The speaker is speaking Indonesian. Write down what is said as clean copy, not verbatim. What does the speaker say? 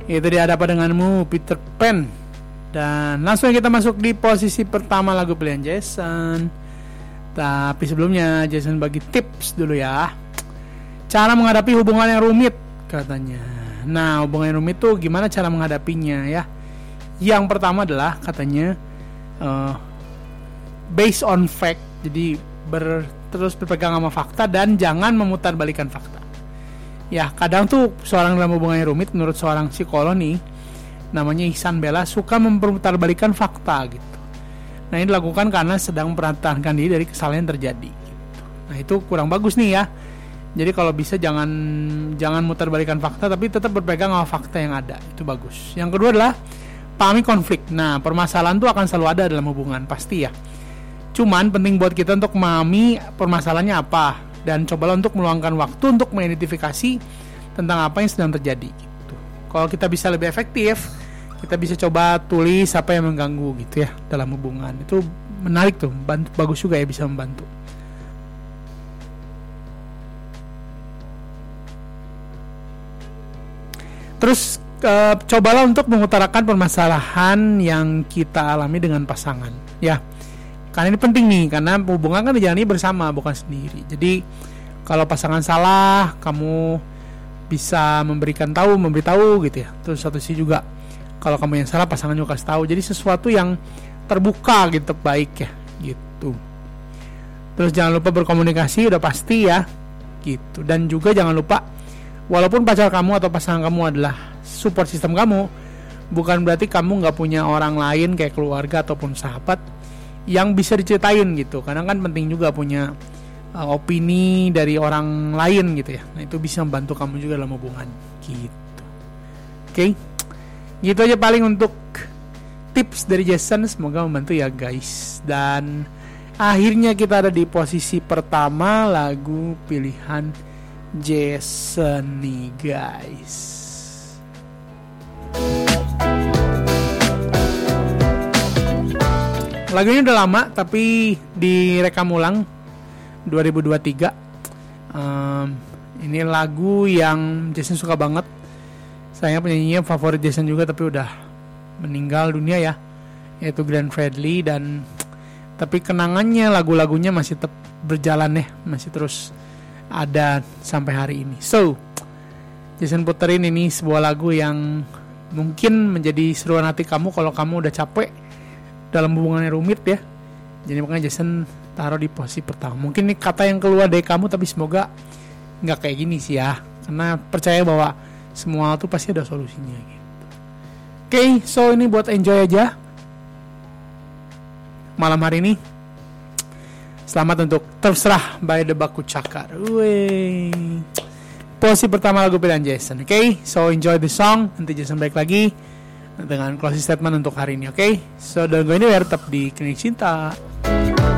Itu dia Ada Apa Denganmu, Peter Pan. Dan langsung kita masuk di posisi pertama lagu pilihan Jason. Tapi sebelumnya Jason bagi tips dulu ya. Cara menghadapi hubungan yang rumit katanya. Nah, hubungan yang rumit tuh gimana cara menghadapinya ya? Yang pertama adalah katanya based on fact. Jadi terus berpegang sama fakta dan jangan memutarbalikkan fakta. Ya, kadang tuh seorang dalam hubungan yang rumit menurut seorang psikolog nih, namanya Ihsan Bella, suka memutarbalikkan fakta gitu. Nah, ini dilakukan karena sedang mempertahankan diri dari kesalahan yang terjadi gitu. Nah, itu kurang bagus nih ya. Jadi kalau bisa jangan mutarbalikkan fakta, tapi tetap berpegang sama fakta yang ada. Itu bagus. Yang kedua adalah pahami konflik. Nah, permasalahan tuh akan selalu ada dalam hubungan, pasti ya. Cuman penting buat kita untuk memahami permasalahannya apa, dan cobalah untuk meluangkan waktu untuk mengidentifikasi tentang apa yang sedang terjadi gitu. Kalau kita bisa lebih efektif, kita bisa coba tulis apa yang mengganggu gitu ya dalam hubungan. Itu menarik tuh, bagus juga ya, bisa membantu. Terus cobalah untuk mengutarakan permasalahan yang kita alami dengan pasangan ya. Karena ini penting nih, karena hubungan kan dijalani bersama, bukan sendiri. Jadi kalau pasangan salah, kamu bisa memberitahu gitu ya. Terus satu sisi juga kalau kamu yang salah, pasangan juga kasih tahu. Jadi sesuatu yang terbuka gitu, baik ya gitu. Terus jangan lupa berkomunikasi, udah pasti ya gitu. Dan juga jangan lupa, walaupun pacar kamu atau pasangan kamu adalah support system kamu, bukan berarti kamu gak punya orang lain kayak keluarga ataupun sahabat yang bisa diceritain gitu. Karena kan penting juga punya opini dari orang lain gitu ya. Nah, itu bisa membantu kamu juga dalam hubungan gitu. Oke. Gitu aja paling untuk tips dari Jason. Semoga membantu ya guys. Dan akhirnya kita ada di posisi pertama lagu pilihan Jason nih guys. Lagunya udah lama tapi direkam ulang 2023. Ini lagu yang Jason suka banget. Saya penyanyinya favorit Jason juga tapi udah meninggal dunia ya, yaitu Glenn Fredly. Dan tapi kenangannya, lagu-lagunya masih tetap berjalan ya, masih terus ada sampai hari ini. So, Jason puterin ini sebuah lagu yang mungkin menjadi seruan hati kamu kalau kamu udah capek dalam hubungan yang rumit ya. Jadi makanya Jason taruh di posisi pertama. Mungkin ini kata yang keluar dari kamu, tapi semoga nggak kayak gini sih ya. Karena percaya bahwa semua itu pasti ada solusinya gitu. Oke, so ini buat enjoy aja malam hari ini. Selamat untuk Terserah by The Baku Cakar. Posisi pertama lagu pilihan Jason. Oke, so enjoy the song. Nanti Jason balik lagi dengan closing statement untuk hari ini. Oke, so don't go anywhere, tetap di Klinik Cinta.